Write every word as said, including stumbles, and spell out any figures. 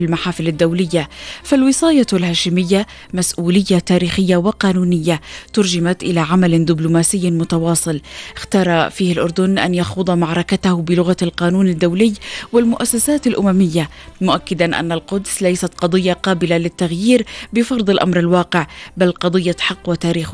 المحافل الدولية. فالوصاية الهاشمية مسؤولية تاريخية وقانونية ترجمت إلى عمل دبلوماسي متواصل اختار فيه الأردن أن يخوض معركته بلغة القانون الدولي والمؤسسات الأممية، مؤكدا أن القدس ليست قضية قابلة للتغيير بفرض الأمر الواقع، بل قضية حق وتاريخ